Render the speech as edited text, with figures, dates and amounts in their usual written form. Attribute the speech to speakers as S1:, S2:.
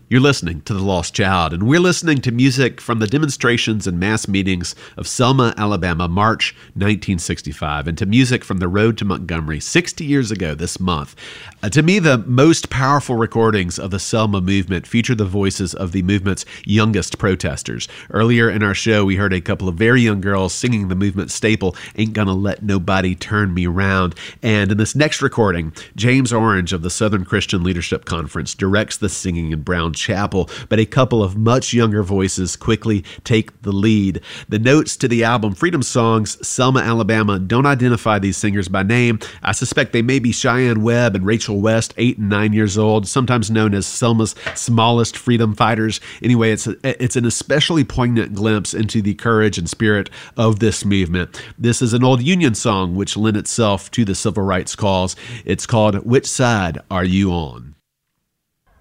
S1: You're listening to The Lost Child, and we're listening to music from the demonstrations and mass meetings of Selma, Alabama, March 1965, and to music from the road to Montgomery 60 years ago this month. To me, the most powerful recordings of the Selma movement feature the voices of the movement's youngest protesters. Earlier in our show, we heard a couple of very young girls singing the movement staple, Ain't Gonna Let Nobody Turn Me Round. And in this next recording, James Orange of the Southern Christian Leadership Conference directs the singing in Brown Chapel, but a couple of much younger voices quickly take the lead. The notes to the album Freedom Songs, Selma, Alabama, don't identify these singers by name. I suspect they may be Cheyenne Webb and Rachel West, 8 and 9 years old, sometimes known as Selma's smallest freedom fighters. Anyway, it's an especially poignant glimpse into the courage and spirit of this movement. This is an old Union song which lent itself to the civil rights cause. It's called Which Side Are You On?